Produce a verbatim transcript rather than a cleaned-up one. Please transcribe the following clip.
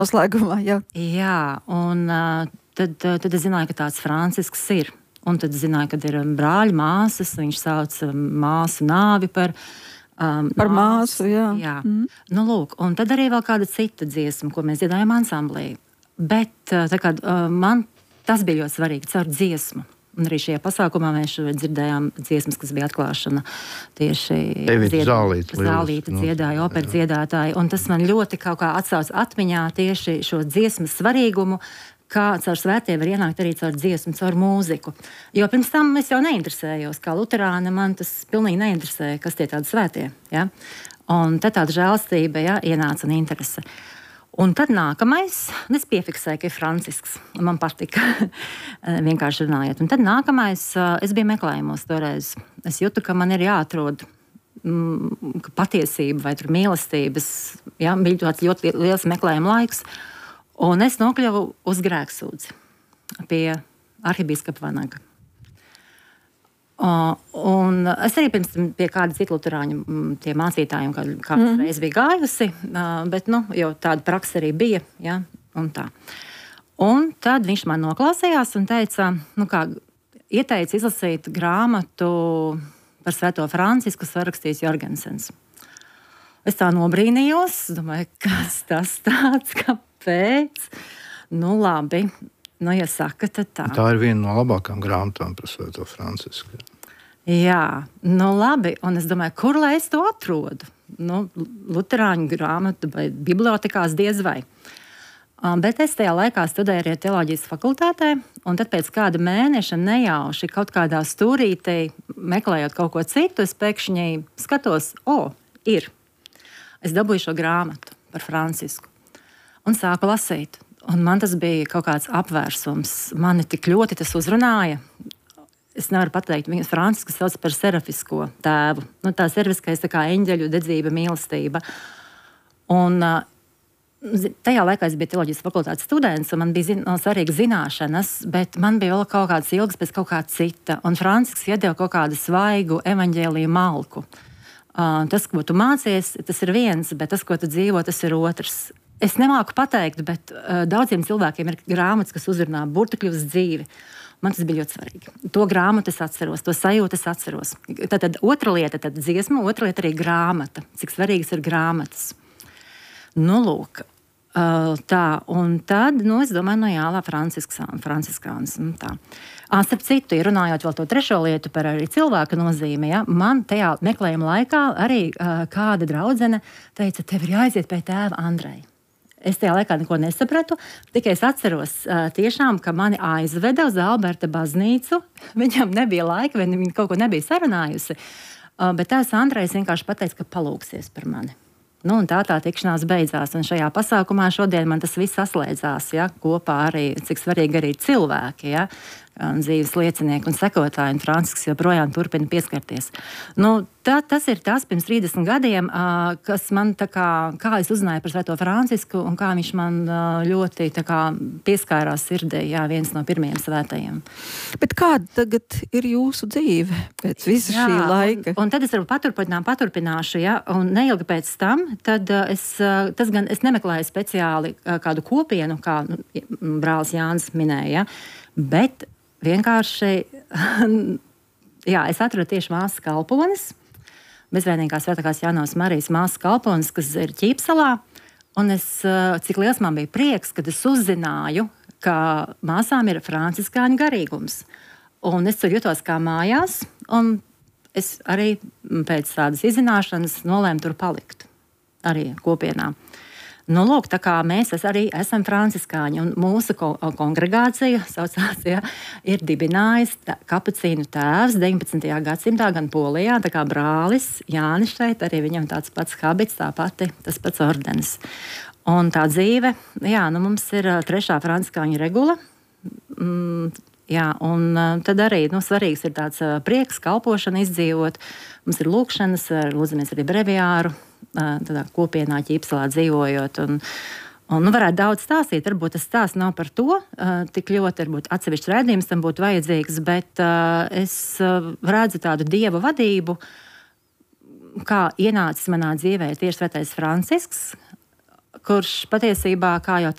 noslēgumā, jā. Jā, un uh, tad, tad es zināju, ka tāds Francisks ir. Un tad zināju, ka ir brāļi, māsas, viņš sauc māsu nāvi par um, par māsu, jā. jā. Mm. Nu, lūk, un tad arī vēl kāda cita dziesma, ko mēs dziedājām ansamblī. Bet tā kā, uh, man tas bija ļoti svarīgi caur dziesmu. Un arī šajā pasākumā mēs dzirdējām dziesmas, kas bija atklāšana tieši dzied... Zālīte, Zālīte dziedāja, opera dziedātāji. Un tas man ļoti kaut kā atsauc atmiņā tieši šo dziesmas svarīgumu, kā caur svētiem var ienākt arī caur dziesmu, caur mūziku. Jo pirms tam es jau neinteresējos, kā luterāna, man tas pilnīgi neinteresēja, kas tie tādi svētie. Ja? Un tad tāda žēlstība ja, ienāca un interese. Un tad nākamais, un es piefiksēju, ka ir Francisks, un man patika vienkārši runājot. Un tad nākamais, es biju meklējumos toreiz. Es jūtu, ka man ir jāatrod mm, patiesība vai tur mīlestības. Ja? Bija tāds ļoti liels meklējuma laiks. Un es nokļuvu uz Grēksūdzi pie arhibīskapa Vanaga. Uh, un es arī pirms pie kāda cita luterāņu tie mācītājiem kādu kā mm. reiz bija gājusi, uh, bet nu, jau tāda praksa arī bija. Ja, un, tā. Un tad viņš man noklausījās un teica, nu kā, ieteica izlasīt grāmatu par Svēto Francisku, kas rakstījis Jorgensens. Es tā nobrīnījos, domāju, kas tas tāds, kāpēc? Nu labi. Nu, ja saka, tad tā. Tā ir viena no labākām grāmatām par Svēto Francisku. Jā, nu labi. Un es domāju, kur lai es to atrodu? Nu, luterāņu grāmatu vai bibliotekās diez vai. Um, bet es tajā laikā studēju arī teoloģijas fakultātē, un tad pēc kāda mēneša nejauši kaut kādā stūrītī, meklējot kaut ko citu, es pēkšņi skatos, o, ir. Es dabūju šo grāmatu par Francisku un sāku lasīt. Un man tas bija kaut kāds apvērsums. Mani tik ļoti tas uzrunāja. Es nevaru pateikt, viņu Francisku sauc par serafisko tēvu. Nu, tā serafiskais tā kā eņģeļu dedzība, mīlestība. Un tajā laikā es biju teoloģijas fakultātes students, un man bija zin, svarīga zināšanas, bet man bija vēl kaut kāds ilgs pēc kaut kā cita. Un Francisks iedeva kaut kādu svaigu evaņģēliju malku. Uh, tas, ko tu mācies, tas ir viens, bet tas, ko tu dzīvo, tas ir otrs. Es nemāku pateikt, bet uh, daudziem cilvēkiem ir grāmatas, kas uzrunā burtikļus dzīvi. Man tas bija ļoti svarīgi. To grāmatu es atceros, to sajūtu es atceros. Tad, tad otra lieta, tad dziesma, otra lieta arī grāmata. Cik svarīgas ir grāmatas. Nu, lūk, uh, tā. Un tad, nu, es domāju, no jā, lā, Franciskāns. Nu, tā. À, starp citu, ja runājot vēl to trešo lietu par arī cilvēka nozīmi, ja, man tajā meklējuma laikā arī uh, kāda draudzene teica, tev ir jāaiziet pie tēva Andreja. Es tajā laikā neko nesapratu, tikai es atceros uh, tiešām, ka mani aizveda uz Alberta baznīcu. Viņam nebija laika, viņa kaut ko nebija sarunājusi, uh, bet tēvs Andrejs vienkārši pateica, ka palūksies par mani. Nu, un tā tā tikšanās beidzās, un šajā pasākumā šodien man tas viss saslēdzās, ja, kopā arī, cik svarīgi arī cilvēki, ja, dzīves liecinieki un sekotāji, un Francisks joprojām turpina pieskarties. Nu, tā, tas ir tas pirms trīsdesmit gadiem, kas man tā kā, kā es uzzināju par Svēto Francisku, un kā viņš man ļoti tā kā pieskārās sirdī, jā, viens no pirmajiem svētajiem. Bet kāda tagad ir jūsu dzīve pēc visa jā, šī laika? Un, un tad es varu paturpināt, paturpināšu, ja, un neilgi pēc tam, tad es, tas gan, es nemeklēju speciāli kādu kopienu, kā nu, brālis Jānis minēja, bet vienkārši, jā, es atradu tieši māsas kalpones, bezvēnīgās svētākās Jānavas Marijas māsas kalpones, kas ir Ķīpsalā, un es, cik liels man bija prieks, kad es uzzināju, ka māsām ir franciskāņu garīgums. Un es tur jutos kā mājās, un es arī pēc tādas izzināšanas nolēmu tur palikt, arī kopienā. Nu, lūk, tā kā mēs arī esam franciskāņi, un mūsu ko, kongregācija saucās, ja, ir dibinājis tā, kapucīnu tēvs deviņpadsmitajā gadsimtā gan Polijā, tā kā brālis Jānis šeit, arī viņam tāds pats habits, tā pati, tas pats ordenis. Un tā dzīve, jā, nu mums ir trešā franciskāņu regula, mm, jā, un tad arī, nu, svarīgs ir tāds prieks, kalpošana izdzīvot, mums ir lūkšanas, lūdzamies arī breviāru, tādā kopienā Ķīpsalā dzīvojot. Un, un, nu, varētu daudz stāstīt, varbūt tas stāsts nav par to, uh, tik ļoti, varbūt atsevišķs raidījums tam būtu vajadzīgs, bet uh, es uh, redzu tādu dieva vadību, kā ienācis manā dzīvē tieši Svētais Francisks, kurš patiesībā, kā jau